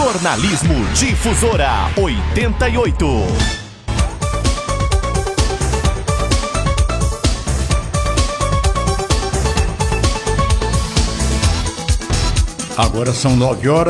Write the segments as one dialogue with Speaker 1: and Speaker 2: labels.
Speaker 1: Jornalismo Difusora 88.
Speaker 2: Agora são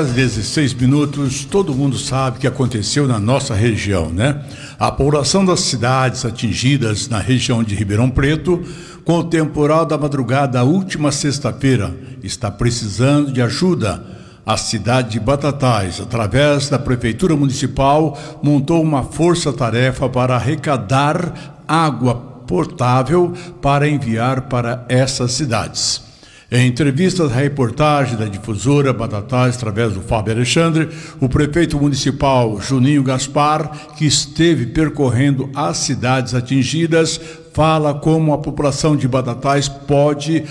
Speaker 2: 9h16. Todo mundo sabe o que aconteceu na nossa região, né? A população das cidades atingidas na região de Ribeirão Preto com o temporal da madrugada da última sexta-feira está precisando de ajuda. A cidade de Batatais, através da Prefeitura Municipal, montou uma força-tarefa para arrecadar água potável para enviar para essas cidades. Em entrevista à reportagem da Difusora Batatais, através do Fábio Alexandre, o prefeito municipal Juninho Gaspar, que esteve percorrendo as cidades atingidas, fala como a população de Batatais pode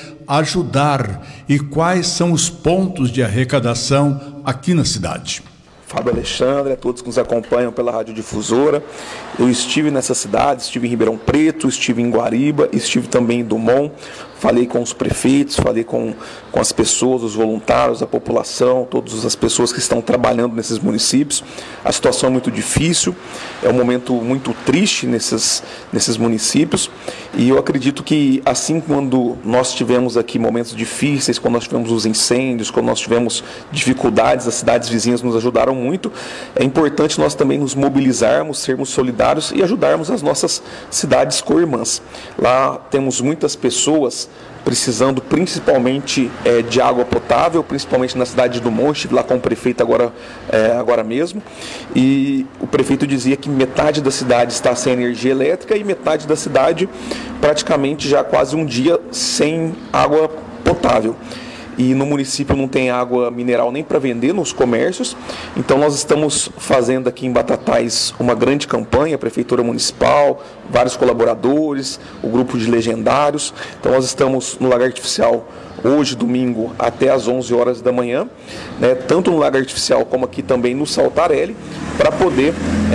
Speaker 2: ajudar e quais são os pontos de arrecadação aqui na cidade.
Speaker 3: Fábio Alexandre, a todos que nos acompanham pela Rádio Difusora. Eu estive nessa cidade, estive em Ribeirão Preto, estive em Guariba, estive também em Dumont. Falei com os prefeitos, falei com as pessoas, os voluntários, a população, todas as pessoas que estão trabalhando nesses municípios. A situação é muito difícil, é um momento muito triste nesses municípios. E eu acredito que, assim quando nós tivemos aqui momentos difíceis, quando nós tivemos os incêndios, quando nós tivemos dificuldades, as cidades vizinhas nos ajudaram muito, é importante nós também nos mobilizarmos, sermos solidários e ajudarmos as nossas cidades co-irmãs. Lá temos muitas pessoas precisando principalmente de água potável, principalmente na cidade de Dumont. Estive lá com o prefeito agora mesmo, e o prefeito dizia que metade da cidade está sem energia elétrica e metade da cidade praticamente já quase um dia sem água potável. E no município não tem água mineral nem para vender nos comércios, então nós estamos fazendo aqui em Batatais uma grande campanha, a Prefeitura Municipal, vários colaboradores, o grupo de legendários. Então nós estamos no Lago Artificial hoje, domingo, até às 11 horas da manhã, né, tanto no Lago Artificial como aqui também no Saltarelli, para poder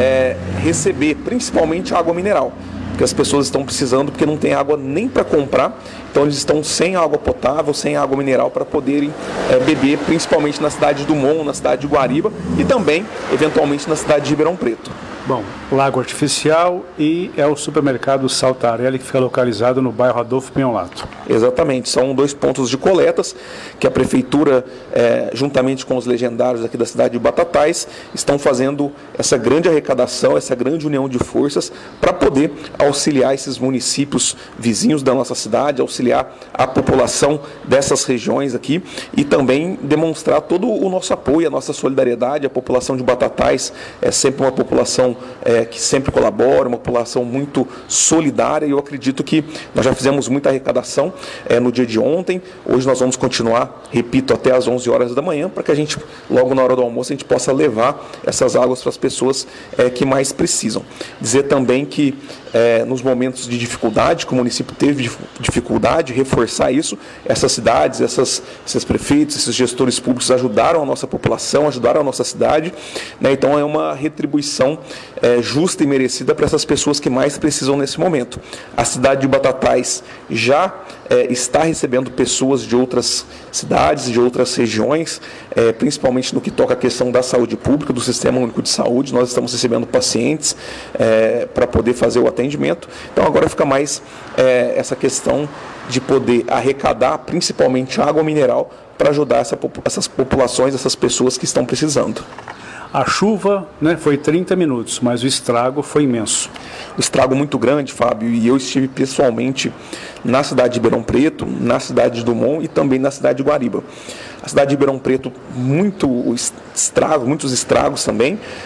Speaker 3: receber principalmente água mineral, porque as pessoas estão precisando, porque não tem água nem para comprar. Então eles estão sem água potável, sem água mineral para poderem beber, principalmente na cidade de Dumont, na cidade de Guariba e também, eventualmente, na cidade de Ribeirão Preto.
Speaker 4: Bom, Lago Artificial e é o supermercado Saltarelli, que fica localizado no bairro Adolfo Pinholato.
Speaker 3: Exatamente, são 2 pontos de coletas que a Prefeitura, juntamente com os legendários aqui da cidade de Batatais, estão fazendo essa grande arrecadação, essa grande união de forças para poder auxiliar esses municípios vizinhos da nossa cidade, auxiliar a população dessas regiões aqui e também demonstrar todo o nosso apoio, a nossa solidariedade. A população de Batatais é sempre uma população que sempre colabora, uma população muito solidária, e eu acredito que nós já fizemos muita arrecadação no dia de ontem. Hoje nós vamos continuar, repito, até às 11 horas da manhã, para que a gente, logo na hora do almoço, a gente possa levar essas águas para as pessoas que mais precisam. Dizer também que nos momentos de dificuldade, que o município teve dificuldade, reforçar isso, essas cidades, esses prefeitos, esses gestores públicos ajudaram a nossa população, ajudaram a nossa cidade, né? Então é uma retribuição justa e merecida para essas pessoas que mais precisam nesse momento. A cidade de Batatais já está recebendo pessoas de outras cidades, de outras regiões, principalmente no que toca a questão da saúde pública, do Sistema Único de Saúde. Nós estamos recebendo pacientes para poder fazer o atendimento. Então agora fica mais essa questão de poder arrecadar principalmente água mineral para ajudar essas populações, essas pessoas que estão precisando.
Speaker 4: A chuva, né, foi 30 minutos, mas o estrago foi imenso.
Speaker 3: O estrago muito grande, Fábio, e eu estive pessoalmente na cidade de Ribeirão Preto, na cidade de Dumont e também na cidade de Guariba. A cidade de Ribeirão Preto, muitos estragos também,